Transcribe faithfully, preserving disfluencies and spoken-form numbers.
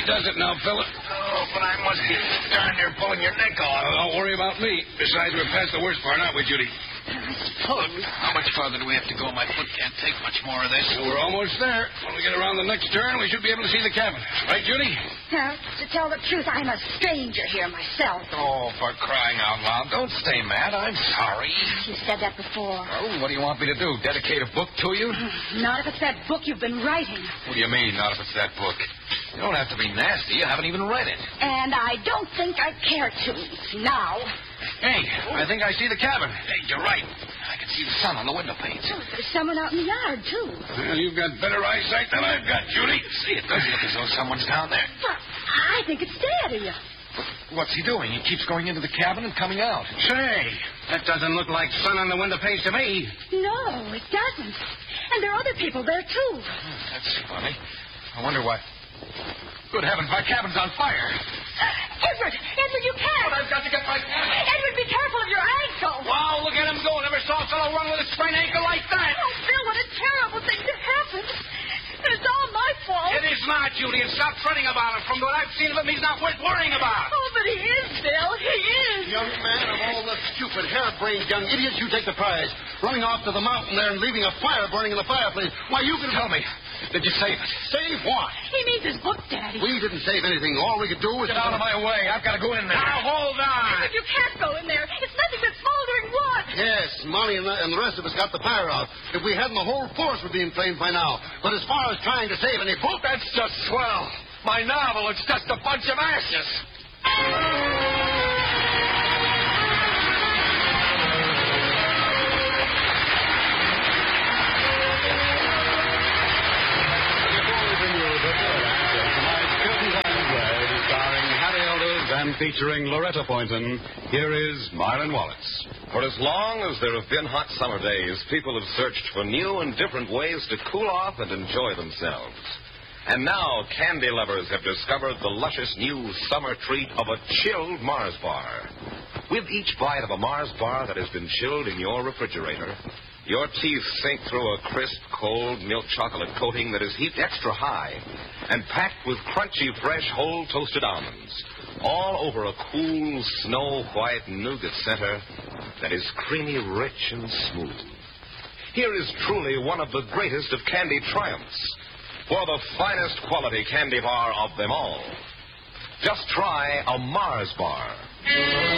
does it now, fella. Oh, but I must be darn near pulling your neck off. Uh, don't worry about me. Besides, we're past the worst part, aren't we, Judy? I suppose. How much farther do we have to go? My foot can't take much more of this. Well, we're almost there. When we get around the next turn, we should be able to see the cabin. Right, Judy? Now, to tell the truth, I'm a stranger here myself. Oh, for crying out loud. Don't stay mad. I'm sorry. You said that before. Oh, what do you want me to do? Dedicate a book to you? Not if it's that book you've been writing. What do you mean, not if it's that book? You don't have to be nasty. You haven't even read it. And I don't think I care to. Now. Hey, I think I see the cabin. Hey, you're right. I can see the sun on the window panes. Oh, there's someone out in the yard, too. Well, you've got better eyesight than I've got, Judy. See, it does look as though someone's down there. Well, I think it's Daddy. What's he doing? He keeps going into the cabin and coming out. Say, that doesn't look like sun on the window panes to me. No, it doesn't. And there are other people there, too. Hmm, that's funny. I wonder why. Good heavens, my cabin's on fire. Uh, Edward! Edward, you can't! But I've got to get my cabin. Edward, be careful of your ankle! Wow, look at him go. Never saw a fellow run with a sprained ankle like that. Oh, Bill, what a terrible thing to happen. It's all my fault. It is not, Judy, and stop fretting about him. From what I've seen of him, he's not worth worrying about. Oh, but he is, Bill. He is. Young man, of all the stupid, hair-brained young idiots, you take the prize. Running off to the mountain there and leaving a fire burning in the fireplace. Why, you can... Tell me, did you save it? Save what? He means his book, Daddy. We didn't save anything. All we could do was... Get out of my way. I've got to go in there. Now, hold on. But you can't go in there. It's nothing but smoldering wood. Yes, Molly and the, and the rest of us got the fire out. If we hadn't, the whole force would be inflamed by now. But as far as trying to save any book... That's just swell. My novel, it's just a bunch of ashes. And featuring Loretta Poynton, here is Myron Wallace. For as long as there have been hot summer days, people have searched for new and different ways to cool off and enjoy themselves. And now candy lovers have discovered the luscious new summer treat of a chilled Mars bar. With each bite of a Mars bar that has been chilled in your refrigerator, your teeth sink through a crisp, cold milk chocolate coating that is heaped extra high and packed with crunchy, fresh, whole toasted almonds, all over a cool, snow-white nougat center that is creamy, rich, and smooth. Here is truly one of the greatest of candy triumphs for the finest quality candy bar of them all. Just try a Mars bar.